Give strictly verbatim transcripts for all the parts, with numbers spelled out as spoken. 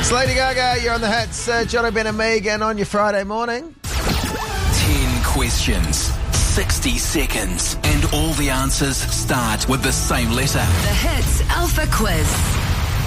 It's Lady Gaga. You're on the hits. Uh, Jono, Ben and Megan on your Friday morning. Ten questions, sixty seconds, and all the answers start with the same letter. The Hits Alpha Quiz.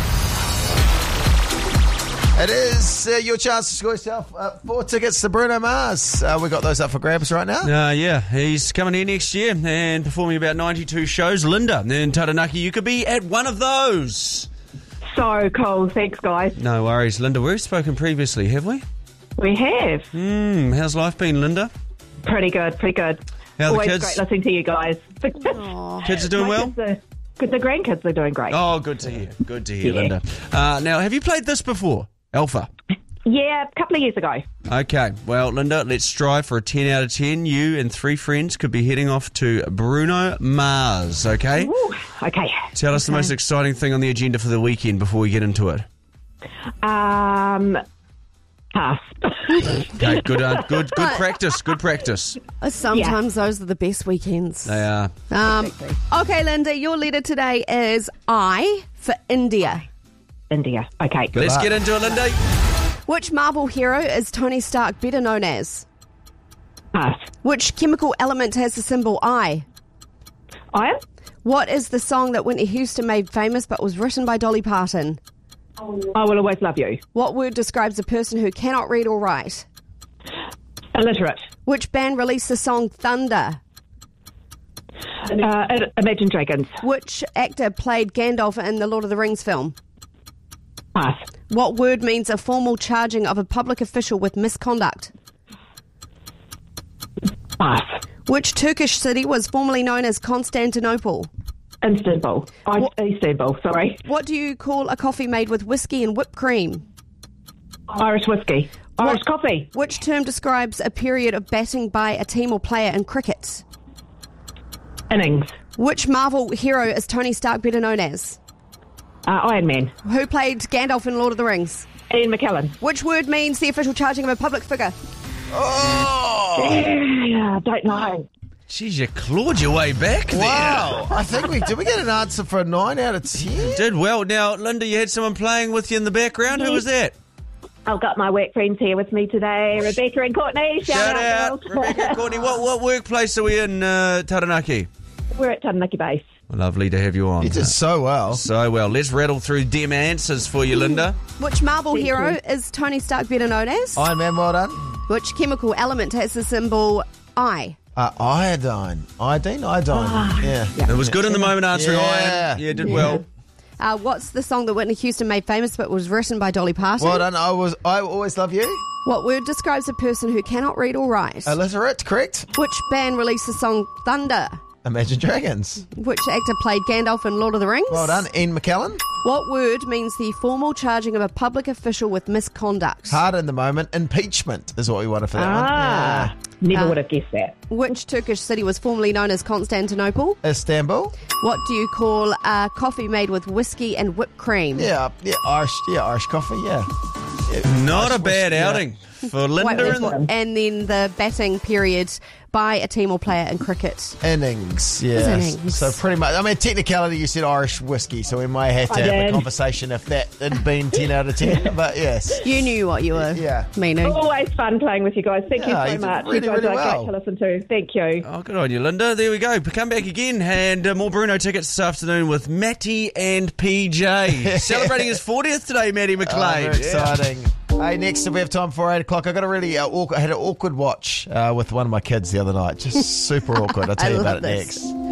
It is uh, your chance to score yourself uh, four tickets to Bruno Mars. Uh, we got those up for grabs right now. Uh, yeah, he's coming here next year and performing about ninety-two shows. Linda in Taranaki, you could be at one of those. So cool. Thanks, guys. No worries. Linda, we've spoken previously, have we? We have. Hmm, how's life been, Linda? Pretty good, pretty good. How are Always the kids? great listening to you guys. Kids are doing My well? kids are, good, the grandkids are doing great. Oh, good to hear. Good to hear, Yeah. Linda. Uh, now, have you played this before? Alpha. Yeah, a couple of years ago. Okay, well, Linda, let's strive for a ten out of ten. You and three friends could be heading off to Bruno Mars, okay? Ooh, okay. Tell us the most exciting thing on the agenda for the weekend before we get into it. Um, pass. Okay, good, uh, good, good practice, good practice. Sometimes those are the best weekends. They are. Um, okay, Linda, your letter today is I for India. India. Okay. Let's luck. get into it, Linda. Which Marvel hero is Tony Stark better known as? Pass. Which chemical element has the symbol I? Iron? What is the song that Whitney Houston made famous but was written by Dolly Parton? I will always love you. What word describes a person who cannot read or write? Illiterate. Which band released the song Thunder? Uh, Imagine Dragons. Which actor played Gandalf in the Lord of the Rings film? Pass. What word means a formal charging of a public official with misconduct? Pass. Which Turkish city was formerly known as Constantinople? Istanbul. I, What- Istanbul, sorry. What do you call a coffee made with whiskey and whipped cream? Irish whiskey. Irish What- coffee. Which term describes a period of batting by a team or player in cricket? Innings. Which Marvel hero is Tony Stark better known as? Uh, Iron Man. Who played Gandalf in Lord of the Rings? Ian McKellen. Which word means the official charging of a public figure? Oh! Yeah, don't know. Jeez, you clawed your way back there. Wow. I think we did. We get an answer for a nine out of ten? Did well. Now, Linda, you had someone playing with you in the background. Who was that? I've got my work friends here with me today, Rebecca and Courtney. Shout, Shout out, girls. Rebecca and Courtney. What, what workplace are we in, uh, Taranaki? We're at Taranaki Base. Lovely to have you on. You did so well. So well. Let's rattle through them answers for you, Linda. Which Marvel Thank hero you. is Tony Stark better known as? Iron Man, well done. Which chemical element has the symbol I? Uh, iodine. Iodine? Iodine. yeah. It was good in the moment answering Yeah. iron. Yeah, did well. Uh, what's the song that Whitney Houston made famous but was written by Dolly Parton? Well done. I was. I always love you. What word describes a person who cannot read or write? Illiterate, correct? Which band released the song Thunder? Imagine Dragons. Which actor played Gandalf in Lord of the Rings? Well done. Ian McKellen. What word means the formal charging of a public official with misconduct? Hard in the moment. Impeachment is what we wanted for that Ah, never Uh, would have guessed that. Which Turkish city was formerly known as Constantinople? one. Istanbul. What do you call a coffee made with whiskey and whipped cream? Yeah, yeah, Irish, yeah, Irish coffee. Yeah. Yeah, Not Irish a bad whiskey, yeah. outing for Wait, Linda. wait, and, what? And then the batting period by a team or player in cricket. Innings, yes. Innings. So pretty much, I mean, technicality, you said Irish whiskey, so we might have to I have a did. conversation if that had been ten out of ten, but yes. You knew what you were Yeah. meaning. Always fun playing with you guys. Thank Yeah, you you so did much. really, you guys really are well. great to listen to. Thank you. Oh, good on you, Linda. There we go. Come back again. And uh, more Bruno tickets this afternoon with Matty and P J. Celebrating his fortieth today, Matty Oh, McLean. very exciting. Hey, next, if we have time for eight o'clock, I got a really uh, awkward, I had an awkward watch uh, with one of my kids the other night. Just super awkward. I'll tell I you love about it this. next.